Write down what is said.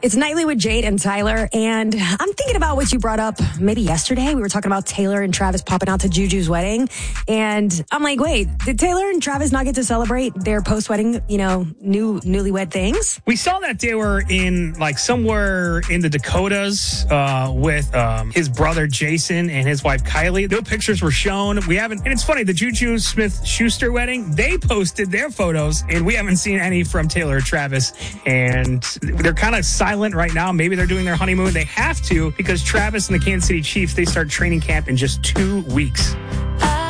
It's Nightly with Jade and Tyler, and I'm thinking about what you brought up maybe yesterday. We were talking about Taylor and Travis popping out to Juju's wedding, and I'm like, wait, did Taylor and Travis not get to celebrate their post-wedding, newlywed things? We saw that they were in, somewhere in the Dakotas with his brother Jason and his wife Kylie. No pictures were shown. And it's funny, the Juju Smith-Schuster wedding, they posted their photos, and we haven't seen any from Taylor or Travis, and they're kind of silent right now. Maybe they're doing their honeymoon. They have to, because Travis and the Kansas City Chiefs, they start training camp in just 2 weeks.